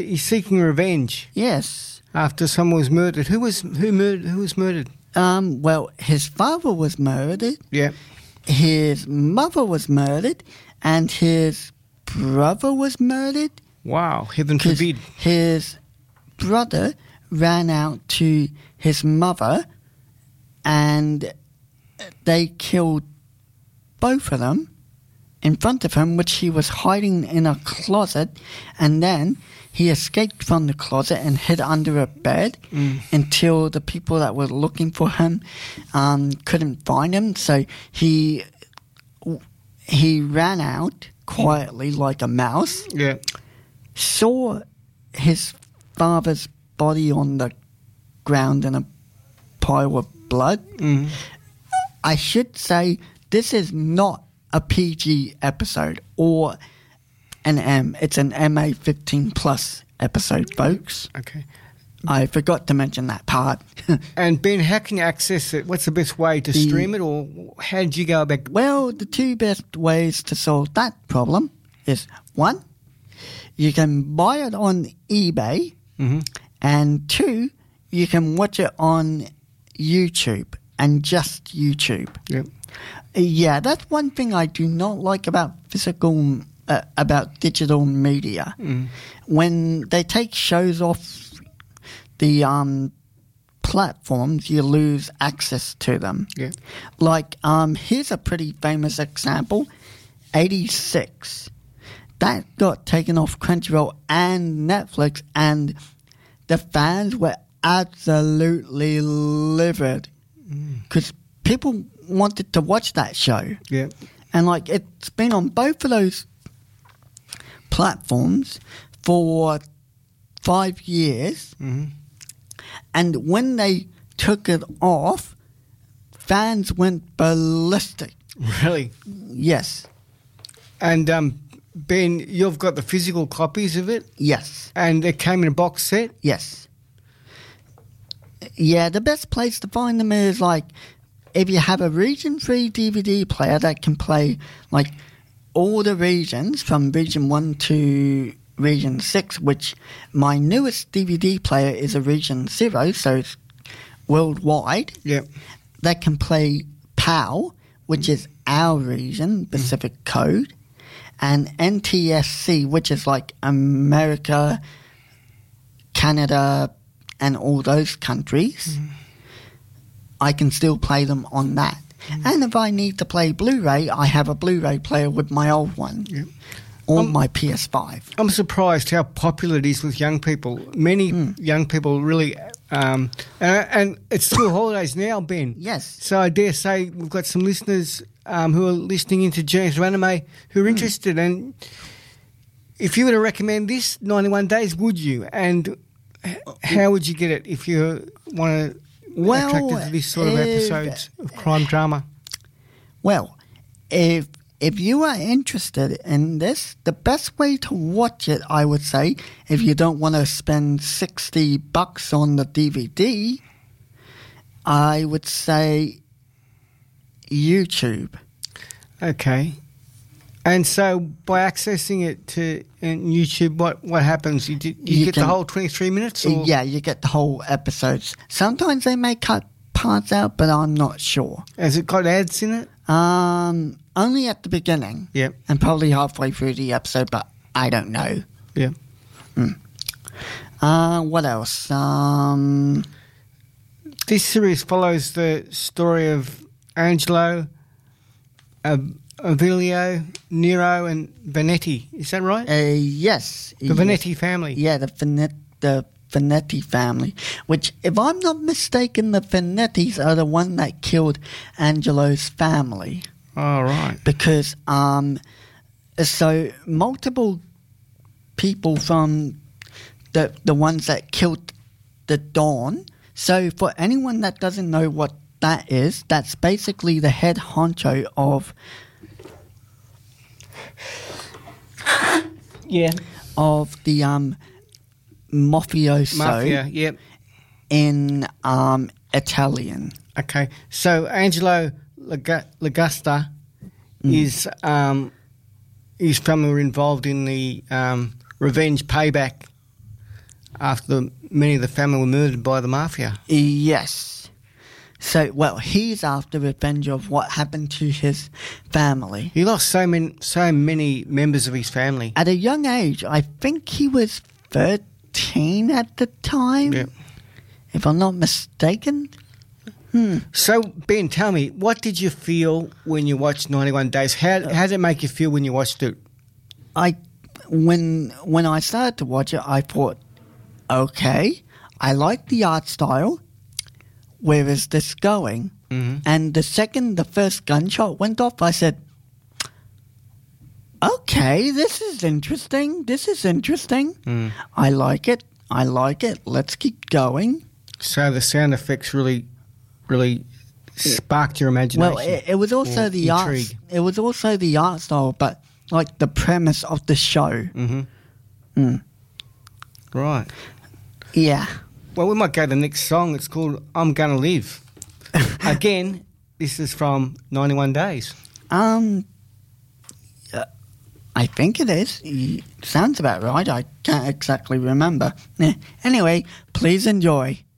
He's seeking revenge Yes. after someone was murdered. Who was murdered? Well, his father was murdered. Yeah. His mother was murdered, and his brother was murdered. Wow, heaven forbid. His brother ran out to his mother, and they killed both of them in front of him, which he was hiding in a closet, and then he escaped from the closet and hid under a bed until the people that were looking for him couldn't find him. So he ran out quietly like a mouse, saw his father's body on the ground in a pile of blood. I should say this is not a PG episode or an M. It's an MA15 plus episode, folks. Okay. I forgot to mention that part. And Ben, how can you access it? What's the best way to stream it, or how did you go about? Well, the two best ways to solve that problem is, one, you can buy it on eBay, and two, you can watch it on YouTube, and just YouTube. Yep. Yeah, that's one thing I do not like about about digital media. When they take shows off the platforms, you lose access to them. Yeah. Like, here's a pretty famous example, 86. That got taken off Crunchyroll and Netflix, and the fans were absolutely livid because people wanted to watch that show. Yeah. And, like, it's been on both of those platforms for 5 years. And when they took it off, fans went ballistic. Really? Yes. And Ben, you've got the physical copies of it? Yes. And it came in a box set? Yes. Yeah, the best place to find them is, like, if you have a region-free DVD player that can play, like, all the regions from region 1 to region 6, which my newest DVD player is a region 0, so it's worldwide. Yeah. That can play PAL, which is our region, Pacific Code, and NTSC, which is like America, Canada, and all those countries. I can still play them on that. And if I need to play Blu-ray, I have a Blu-ray player with my old one. Yeah. Or my PS5. I'm surprised how popular it is with young people. Many young people really... and it's school holidays now, Ben. Yes. So I dare say we've got some listeners who are listening into Journeys to Anime who are interested. And if you were to recommend this, 91 Days, would you? And how would you get it if you want to attracted to this sort of episodes of crime drama? Well, if you are interested in this, the best way to watch it, I would say, if you don't want to spend $60 on the DVD, I would say YouTube. Okay. And so by accessing it to YouTube, what happens? You get the whole 23 minutes? Or? Yeah, you get the whole episodes. Sometimes they may cut parts out, but I'm not sure. Has it got ads in it? Only at the beginning. Yep. And probably halfway through the episode, but I don't know. Yeah. What else? This series follows the story of Angelo, Avilio, Nero, and Vanetti. Is that right? Yes. The Vanetti family. Yeah, the Vanetti family. Which, if I'm not mistaken, the Vanettis are the one that killed Angelo's family. Oh, right. Because, so multiple people from the ones that killed the Dawn. So for anyone that doesn't know what that is, that's basically the head honcho of... of the Mafia, yep. In Italian. Okay, so Angelo Lagasta his family were involved in the revenge payback after many of the family were murdered by the mafia. Yes. So, well, he's after revenge of what happened to his family. He lost so many members of his family. At a young age, I think he was 13 at the time, Yep. if I'm not mistaken. So, Ben, tell me, what did you feel when you watched 91 Days? How did it make you feel when you watched it? When I started to watch it, I thought, okay, I like the art style. Where is this going? Mm-hmm. And the second the first gunshot went off, I said, okay, this is interesting. I like it. Let's keep going. So the sound effects really sparked your imagination. Well, it was also the art. intrigue. It was also the art style, but like the premise of the show. Mm-hmm. Right. Yeah. Well, we might go to the next song. It's called I'm Gonna Live. Again, this is from 91 Days. I think it is. Sounds about right. I can't exactly remember. Anyway, please enjoy.